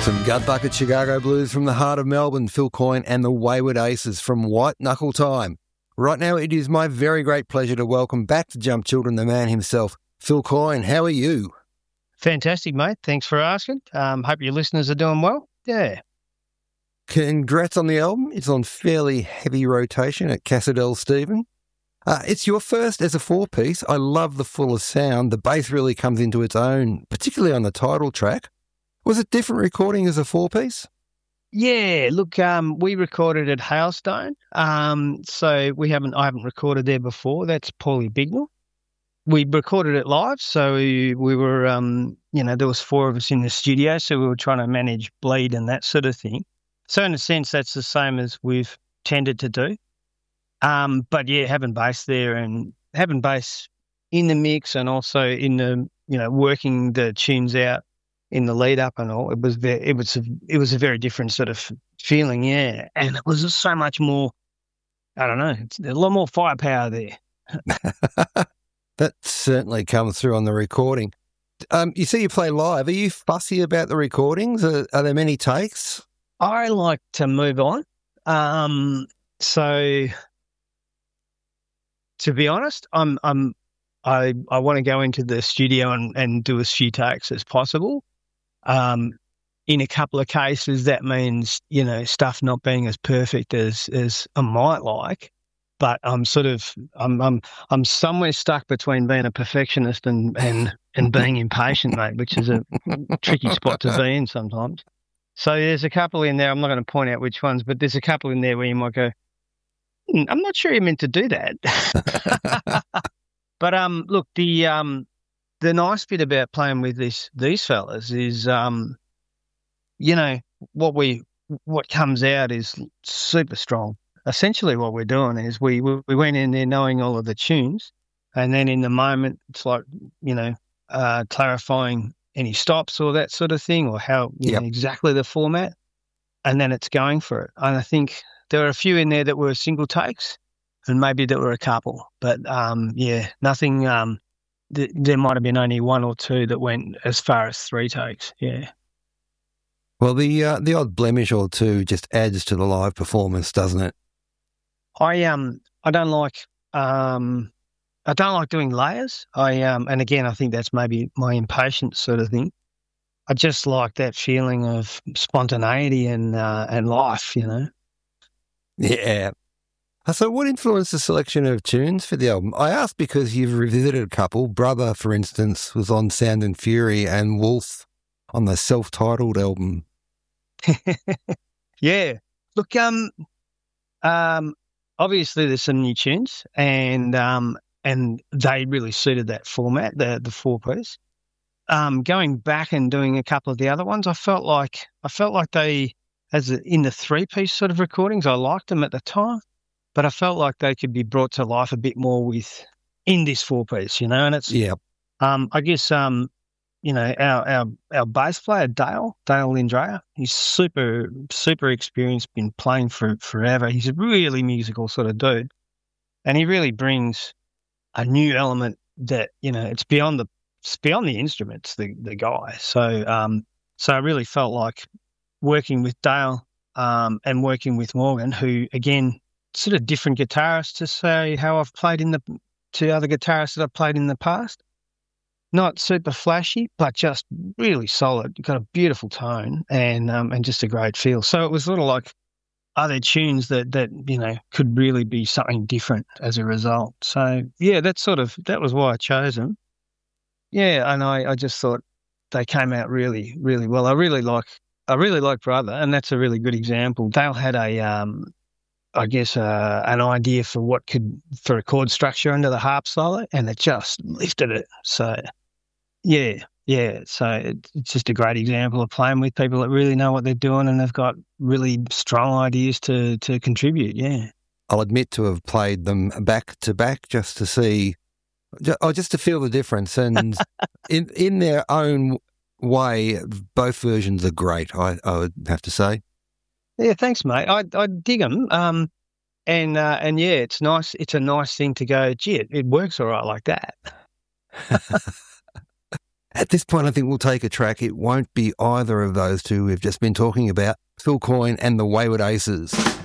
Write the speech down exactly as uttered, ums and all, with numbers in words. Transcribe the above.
Some gut-bucket Chicago blues from the heart of Melbourne, Phil Coyne and the Wayward Aces from White Knuckle Time. Right now, it is my very great pleasure to welcome back to Jump Children the man himself, Phil Coyne. How are you? Fantastic, mate. Thanks for asking. Um, hope your listeners are doing well. Yeah. Congrats on the album. It's on fairly heavy rotation at Cassadell Stephen. Uh, it's your first as a four-piece. I love the fuller sound. The bass really comes into its own, particularly on the title track. Was it different recording as a four-piece? Yeah, look, um, we recorded at Hailstone, um, so we haven't. I haven't recorded there before. That's Paulie Bignell. We recorded it live, so we, we were, um, you know, there was four of us in the studio, so we were trying to manage bleed and that sort of thing. So in a sense, that's the same as we've tended to do. Um, but yeah, having bass there and having bass in the mix and also in the, you know, working the tunes out in the lead up and all, it was very, it was a, it was a very different sort of feeling, yeah. And it was just so much more, I don't know, it's a lot more firepower there. That certainly comes through on the recording. Um, you see you play live. Are you fussy about the recordings? Are, are there many takes? I like to move on. Um, so to be honest, I'm I'm I I want to go into the studio and, and do as few takes as possible. Um, in a couple of cases, that means, you know, stuff not being as perfect as, as I might like, but I'm sort of, I'm, I'm, I'm somewhere stuck between being a perfectionist and, and, and being impatient, mate, which is a tricky spot to be in sometimes. So there's a couple in there, I'm not going to point out which ones, but there's a couple in there where you might go, hmm, I'm not sure you meant to do that. But, um, look, the, um, the nice bit about playing with this these fellas is, um, you know, what we what comes out is super strong. Essentially, what we're doing is we we went in there knowing all of the tunes, and then in the moment, it's like, you know, uh, clarifying any stops or that sort of thing, or how you Yep. know, exactly the format, and then it's going for it. And I think there are a few in there that were single takes, and maybe there were a couple, but um, yeah, nothing. Um, there might have been only one or two that went as far as three takes, yeah. Well, the uh, the odd blemish or two just adds to the live performance, doesn't it? I um I don't like um I don't like doing layers. I um and again I think that's maybe my impatience sort of thing. I just like that feeling of spontaneity and uh, and life, you know. Yeah. So what influenced the selection of tunes for the album? I asked because you've revisited a couple. Brother, for instance, was on Sound and Fury, and Wolf on the self-titled album. Yeah. Look, um, um, obviously there's some new tunes, and um, and they really suited that format, the the four piece. Um, going back and doing a couple of the other ones, I felt like I felt like they, as a, in the three piece sort of recordings, I liked them at the time, but I felt like they could be brought to life a bit more with in this four piece, you know. And it's, Yeah. um, I guess, um, you know, our our our bass player Dale Dale Lindrea, he's super super experienced, been playing for forever. He's a really musical sort of dude, and he really brings a new element that, you know, it's beyond the it's beyond the instruments. The the guy, so um, so I really felt like working with Dale, um, and working with Morgan, who again, sort of different guitarists to say how I've played in the to other guitarists that I've played in the past. Not super flashy, but just really solid. Got a beautiful tone and um, and just a great feel. So it was sort of like other tunes that that you know could really be something different as a result. So yeah, that's sort of that was why I chose them. Yeah, and I, I just thought they came out really really well. I really like I really like Brother, and that's a really good example. Dale had a um, I guess uh, an idea for what could for a chord structure under the harp solo, and it just lifted it. So. Yeah, yeah. So it, it's just a great example of playing with people that really know what they're doing and have got really strong ideas to, to contribute, yeah. I'll admit to have played them back to back just to see, oh, just to feel the difference. And in in their own way, both versions are great, I, I would have to say. Yeah, thanks, mate. I I dig them. Um, and, uh, and yeah, it's nice. It's a nice thing to go, gee, it, it works all right like that. At this point, I think we'll take a track. It won't be either of those two we've just been talking about, Phil Coyne and the Wayward Aces.